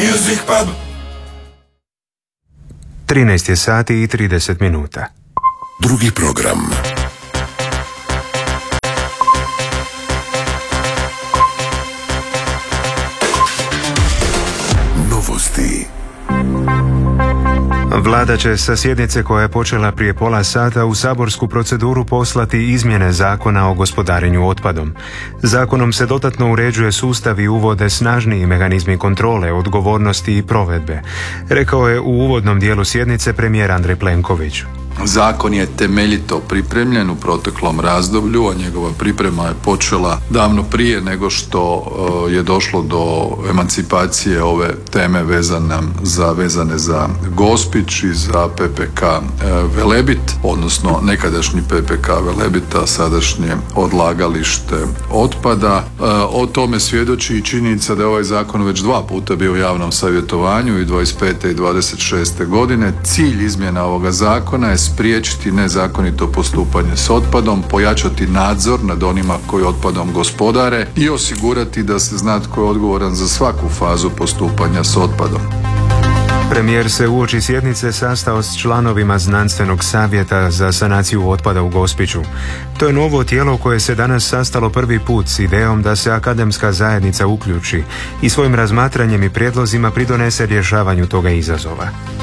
Music Pub. 13 je sati i 30 minuta. Drugi program. Novosti. Vlada će sa sjednice koja je počela prije pola sata u saborsku proceduru poslati izmjene Zakona o gospodarenju otpadom. Zakonom se dodatno uređuje sustav i uvode snažniji mehanizmi kontrole, odgovornosti i provedbe, rekao je u uvodnom dijelu sjednice premijer Andrej Plenković. Zakon je temeljito pripremljen u proteklom razdoblju, a njegova priprema je počela davno prije nego što je došlo do emancipacije ove teme vezane za Gospić i za PPK Velebit, odnosno nekadašnji PPK Velebit, a sadašnje odlagalište otpada. O tome svjedoči i činjenica da je ovaj zakon već 2 puta bio u javnom savjetovanju, i 25. i 26. godine. Cilj izmjena ovoga zakona je spriječiti nezakonito postupanje s otpadom, pojačati nadzor nad onima koji otpadom gospodare i osigurati da se zna tko je odgovoran za svaku fazu postupanja s otpadom. Premijer se uoči sjednice sastao s članovima Znanstvenog savjeta za sanaciju otpada u Gospiću. To je novo tijelo koje se danas sastalo prvi put s idejom da se akademska zajednica uključi i svojim razmatranjem i prijedlozima pridonese rješavanju toga izazova.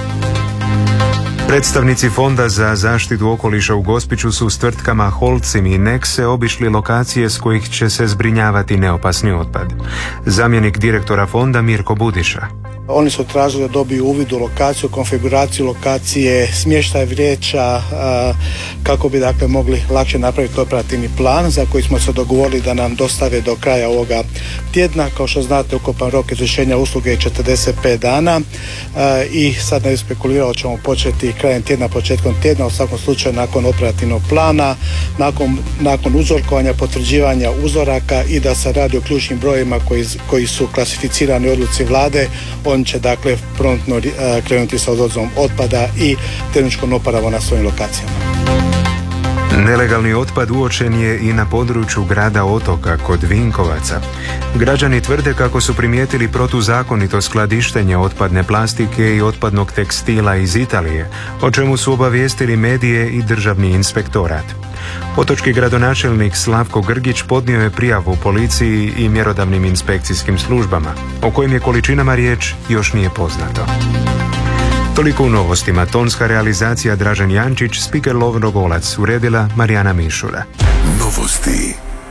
Predstavnici Fonda za zaštitu okoliša u Gospiću su s tvrtkama Holcim i Nexe obišli lokacije s kojih će se zbrinjavati neopasni otpad. Zamjenik direktora fonda Mirko Budiša. Oni su tražili da dobiju uvid u lokaciju, konfiguraciju lokacije, smještaj vreća, kako bi dakle mogli lakše napraviti operativni plan za koji smo se dogovorili da nam dostave do kraja ovoga tjedna. Kao što znate, ukupan rok izvršenja usluge je 45 dana i sad ne spekulirao, ćemo početi krajem tjedna, početkom tjedna, u svakom slučaju nakon operativnog plana, nakon uzorkovanja, potvrđivanja uzoraka i da se radi o ključnim brojevima koji su klasificirani u odluci vlade. On će dakle promptno krenuti sa odvozom otpada i tehničkom oporavom na svojim lokacijama. Nelegalni otpad uočen je i na području grada Otoka kod Vinkovaca. Građani tvrde kako su primijetili protuzakonito skladištenje otpadne plastike i otpadnog tekstila iz Italije, o čemu su obavijestili medije i državni inspektorat. Otočki gradonačelnik Slavko Grgić podnio je prijavu policiji i mjerodavnim inspekcijskim službama. O kojim je količinama riječ još nije poznato. Toliko u novostima. Tonska realizacija Dražen Jančić, spiker Lovro Golac, uredila Marijana Mišura. Novosti.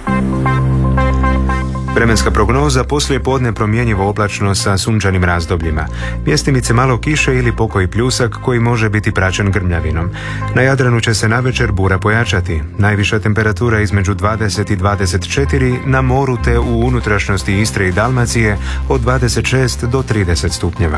Vremenska prognoza: poslije podne promjenjivo oblačno sa sunčanim razdobljima. Mjestimice malo kiše ili pokoji pljusak koji može biti praćen grmljavinom. Na Jadranu će se navečer bura pojačati. Najviša temperatura između 20 i 24, na moru te u unutrašnjosti Istre i Dalmacije od 26 do 30 stupnjeva.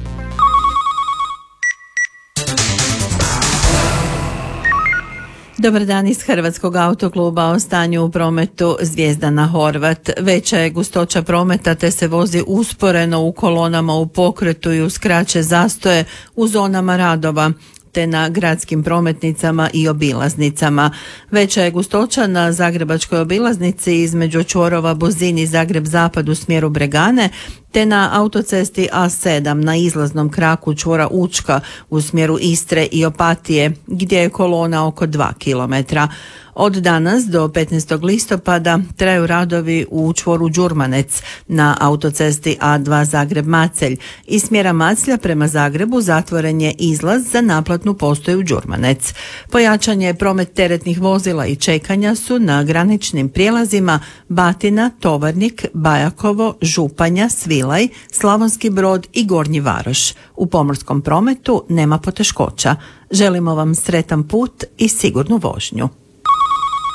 Dobar dan iz Hrvatskog autokluba. O stanju u prometu Zvijezdana Horvat. Veća je gustoća prometa te se vozi usporeno u kolonama u pokretu i uz kraće zastoje u zonama radova te na gradskim prometnicama i obilaznicama. Veća je gustoća na Zagrebačkoj obilaznici između čvorova Buzin i Zagreb Zapad u smjeru Bregane te na autocesti A7 na izlaznom kraku čvora Učka u smjeru Istre i Opatije gdje je kolona oko 2 km. Od danas do 15. listopada traju radovi u čvoru Đurmanec na autocesti A2 Zagreb-Macelj. Iz smjera Maclja prema Zagrebu zatvoren je izlaz za naplatnu postaju Đurmanec. Pojačan je promet teretnih vozila i čekanja su na graničnim prijelazima Batina, Tovarnik, Bajakovo, Županja, Svilaj, Slavonski Brod i Gornji Varoš. U pomorskom prometu nema poteškoća. Želimo vam sretan put i sigurnu vožnju.